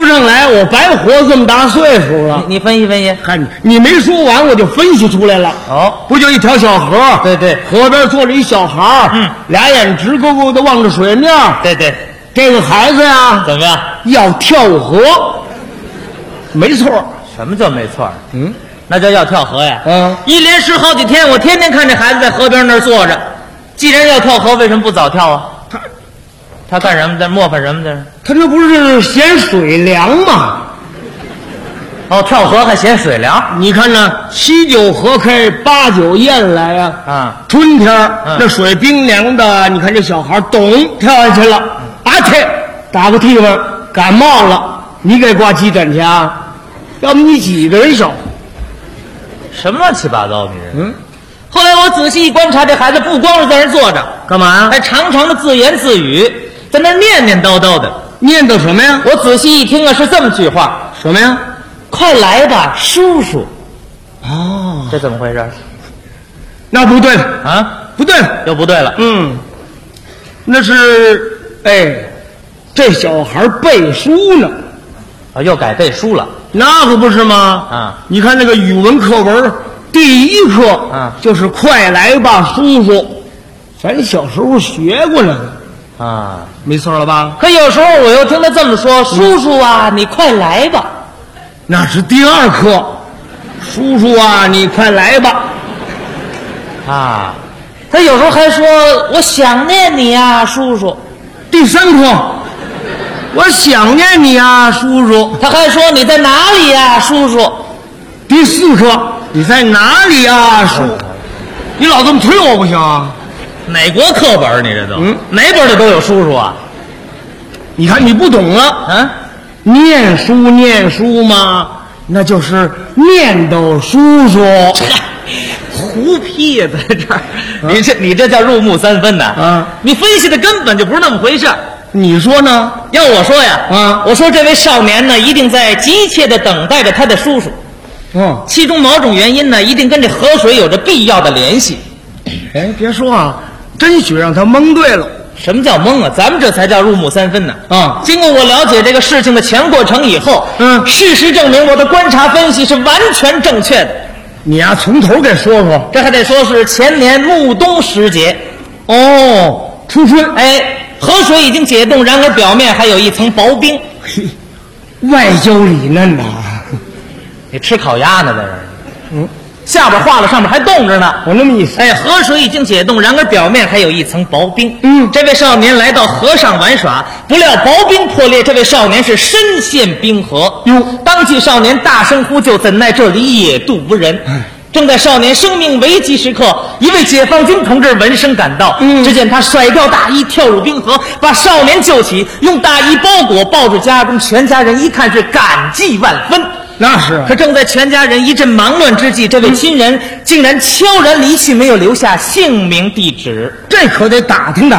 上来，我白活这么大岁数了。 你分析分析。 看你没说完，我就分析出来了。 哦， 不就一条小河？ 对对， 河边坐着一小孩，俩眼直勾勾的望着水面。 对对， 这个孩子呀， 怎么样？ 要跳河。没错。 什么叫没错？那叫要跳河呀。一连10好几天，我天天看这孩子在河边那儿坐着。既然要跳河，为什么不早跳啊？他干什么在磨蹭什么在？ 他这不是嫌水凉吗？ 哦，跳河还嫌水凉。 你看呢，7九河开，8九雁来呀。春天那水冰凉的，你看这小孩咚跳下去了，打个屁股感冒了，你给挂急诊去啊？要不你几个人小？ 什么乱七八糟你这？后来我仔细一观察，这孩子不光是在那坐着， 干嘛呀？ 还常常的自言自语，在那念念叨叨的。 念叨什么呀？ 我仔细一听啊，是这么句话。 什么呀？ 快来吧，叔叔。 哦， 这怎么回事？ 那不对啊， 不对， 又不对了。 那是这小孩背书呢。 又改背书了。 那可不是吗？你看那个语文课文第1课就是快来吧叔叔，咱小时候学过那个没错了吧？ 可有时候我又听他这么说，叔叔啊你快来吧， 那是第2课，叔叔啊你快来吧。 他有时候还说我想念你啊叔叔。 第3课，我想念你啊叔叔。 他还说你在哪里呀叔叔。 第4课，你在哪里啊叔？你老这么推我不行啊。 哪国课本你这都哪本的都有叔叔啊？ 你看你不懂了念书嘛，那就是念叨叔叔。 胡批呀，在这儿你这叫入木三分呐。你分析的根本就不是那么回事。 你说呢？ 要我说呀，我说这位少年呢，一定在急切的等待着他的叔叔。其中某种原因呢，一定跟这河水有着必要的联系。 别说啊，真许让他蒙对了。 什么叫蒙啊？咱们这才叫入木三分呢。经过我了解这个事情的全过程以后，事实证明我的观察分析是完全正确的。 你呀，从头给说说。 这还得说是前年暮冬时节。 初春。 河水已经解冻，然而表面还有一层薄冰。 外焦里嫩呐。 你吃烤鸭呢在这儿？下边化了，上面还冻着呢。 我那么意思。 河水已经解冻，然而表面还有一层薄冰。这位少年来到河上玩耍，不料薄冰破裂，这位少年是身陷冰河。当即少年大声呼救，怎奈这里野渡无人。正在少年生命危急时刻，一位解放军同志闻声赶到。只见他甩掉大衣，跳入冰河，把少年救起，用大衣包裹，抱至家中。全家人一看是感激万分。 那是。 可正在全家人一阵忙乱之际，这位亲人竟然悄然离去，没有留下姓名地址。 这可得打听